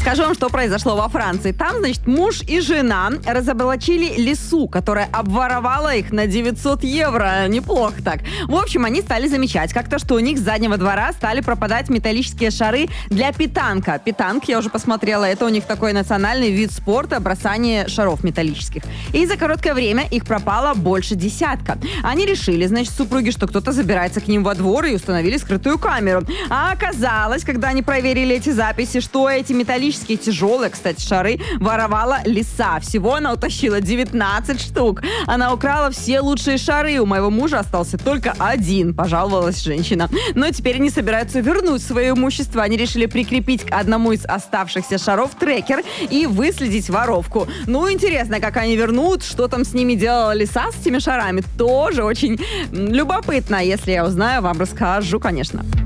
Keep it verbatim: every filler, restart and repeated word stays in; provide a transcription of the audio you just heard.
Скажу вам, что произошло во Франции. Там, значит, муж и жена разоблачили лису, которая обворовала их на девятьсот евро. Неплохо так. В общем, они стали замечать как-то, что у них с заднего двора стали пропадать металлические шары для питанка. Питанк, я уже посмотрела, это у них такой национальный вид спорта, бросание шаров металлических. И за короткое время их пропало больше десятка. Они решили, значит, супруги, что кто-то забирается к ним во двор, и установили скрытую камеру. А оказалось, когда они проверили эти записи, что эти металлические тяжелые, кстати, шары воровала лиса. Всего она утащила девятнадцать штук. Она украла все лучшие шары. У моего мужа остался только один, пожаловалась женщина. Но теперь они собираются вернуть свое имущество. Они решили прикрепить к одному из оставшихся шаров трекер и выследить воровку. Ну, интересно, как они вернут, что там с ними делала лиса с этими шарами. Тоже очень любопытно. Если я узнаю, вам расскажу, конечно.